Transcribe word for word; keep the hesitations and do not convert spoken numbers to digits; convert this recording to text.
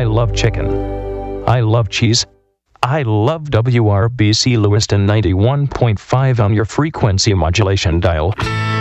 I love chicken. I love cheese. I love W R B C Lewiston ninety-one point five on your frequency modulation dial.